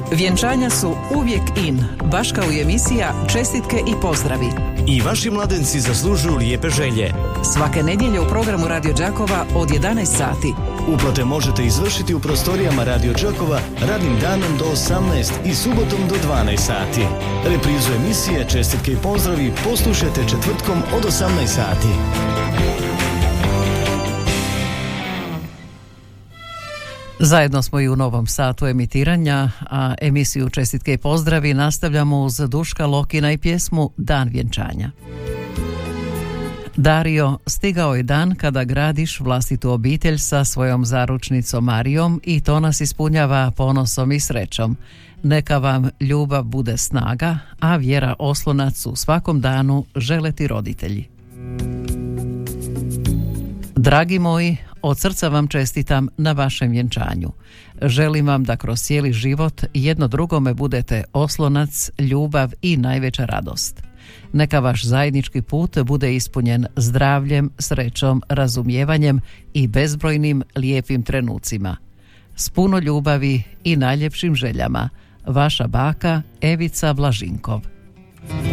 Vjenčanja su uvijek in, baš kao i emisija Čestitke i pozdravi. I vaši mladenci zaslužuju lijepe želje. Svake nedjelje u programu Radio Đakova od 11 sati. Uplate možete izvršiti u prostorijama Radio Đakova radnim danom do 18 i subotom do 12 sati. Reprizu emisije Čestitke i pozdravi poslušajte četvrtkom od 18 sati. Zajedno smo i u novom satu emitiranja, a emisiju Čestitke i pozdravi nastavljamo uz Duška Lokina i pjesmu Dan vjenčanja. Dario, stigao je dan kada gradiš vlastitu obitelj sa svojom zaručnicom Marijom i to nas ispunjava ponosom i srećom. Neka vam ljubav bude snaga, a vjera oslonac u svakom danu žele ti roditelji. Dragi moji, od srca vam čestitam na vašem vjenčanju. Želim vam da kroz cijeli život jedno drugome budete oslonac, ljubav i najveća radost. Neka vaš zajednički put bude ispunjen zdravljem, srećom, razumijevanjem i bezbrojnim lijepim trenucima. S puno ljubavi i najljepšim željama. Vaša baka Evica Blažinkov.